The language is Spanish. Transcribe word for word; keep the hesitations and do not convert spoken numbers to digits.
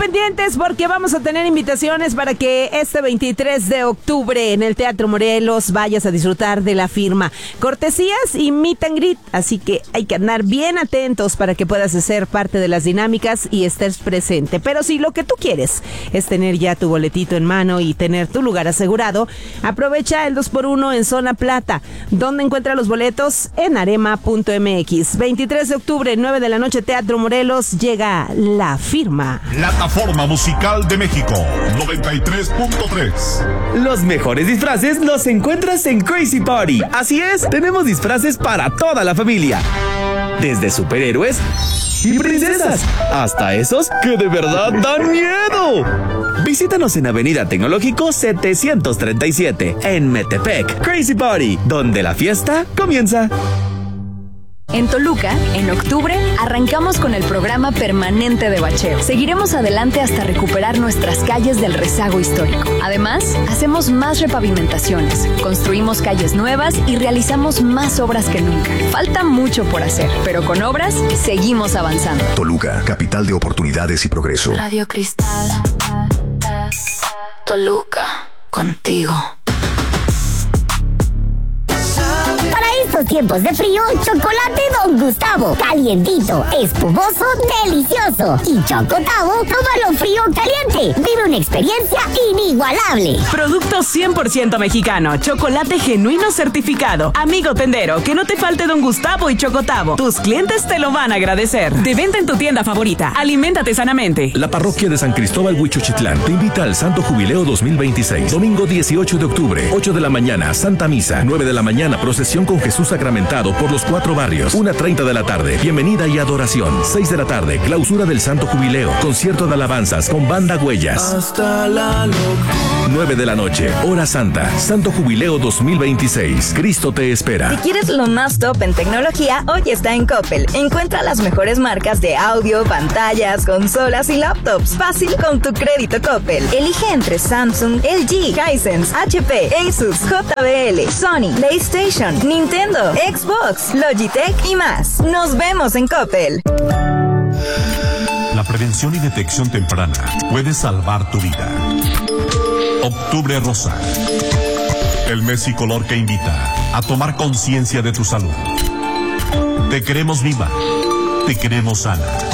pendientes porque vamos a tener invitaciones para que este veintitrés de octubre en el Teatro Morelos vayas a disfrutar de La Firma. Cortesías y meet and greet, así que hay que andar bien atentos para que puedas ser parte de las dinámicas y estés presente. Pero si lo que tú quieres es tener ya tu boletito en mano y tener tu lugar asegurado, aprovecha el dos por uno en Zona Plata. ¿Dónde encuentra los boletos? En arema punto m x. veintitrés de octubre, nueve de la noche, Teatro Morelos, llega La Firma. Plataforma Musical de México, noventa y tres punto tres. Los mejores disfraces los encuentras en Crazy Party. Así es, tenemos disfraces para toda la familia. Desde superhéroes y princesas hasta esos que de verdad dan miedo. Visítanos en Avenida Tecnológico setecientos treinta y siete, en Metepec. Crazy Party, donde la fiesta comienza. En Toluca, en octubre, arrancamos con el programa permanente de bacheo. Seguiremos adelante hasta recuperar nuestras calles del rezago histórico. Además, hacemos más repavimentaciones, construimos calles nuevas y realizamos más obras que nunca. Falta mucho por hacer, pero con obras seguimos avanzando. Toluca, capital de oportunidades y progreso. Radio Cristal, Toluca, contigo. Estos tiempos de frío, chocolate Don Gustavo, calientito, espumoso, delicioso. Y Chocotavo, tómalo frío o caliente. Vive una experiencia inigualable. Producto cien por ciento mexicano, chocolate genuino certificado. Amigo tendero, que no te falte Don Gustavo y Chocotavo. Tus clientes te lo van a agradecer. De venta en tu tienda favorita. Aliméntate sanamente. La parroquia de San Cristóbal Huichochitlán te invita al Santo Jubileo dos mil veintiséis. Domingo dieciocho de octubre, ocho de la mañana, Santa Misa. nueve de la mañana, procesión con Jesús sacramentado por los cuatro barrios. una treinta de la tarde, bienvenida y adoración. seis de la tarde, clausura del Santo Jubileo. Concierto de alabanzas con banda Huellas. Hasta la locura. nueve de la noche, hora santa. Santo Jubileo dos mil veintiséis. Cristo te espera. Si quieres lo más top en tecnología, hoy está en Coppel. Encuentra las mejores marcas de audio, pantallas, consolas y laptops. Fácil con tu crédito Coppel. Elige entre Samsung, L G, Hisense, H P, Asus, J B L, Sony, PlayStation, Nintendo, Xbox, Logitech y más. Nos vemos en Coppel. La prevención y detección temprana puede salvar tu vida. Octubre Rosa. El mes y color que invita a tomar conciencia de tu salud. Te queremos viva. Te queremos sana.